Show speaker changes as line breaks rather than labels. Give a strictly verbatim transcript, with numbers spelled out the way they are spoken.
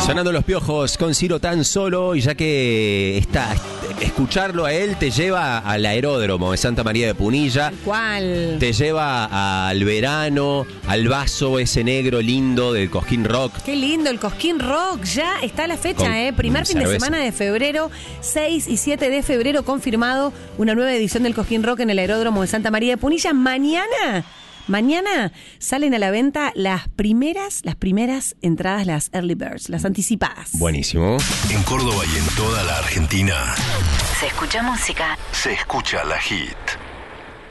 Sonando Los Piojos con Ciro tan solo, y ya que está, escucharlo a él te lleva al aeródromo de Santa María de Punilla.
¿Cuál?
Te lleva al verano, al vaso ese negro lindo del Cosquín Rock.
Qué lindo, el Cosquín Rock. Ya está la fecha,
Con
¿eh? Primer fin
cerveza.
de semana de febrero, seis y siete de febrero, confirmado una nueva edición del Cosquín Rock en el aeródromo de Santa María de Punilla. Mañana... Mañana salen a la venta las primeras, las primeras entradas, las early birds, las anticipadas.
Buenísimo.
En Córdoba y en toda la Argentina
Se escucha música.
se escucha la hit.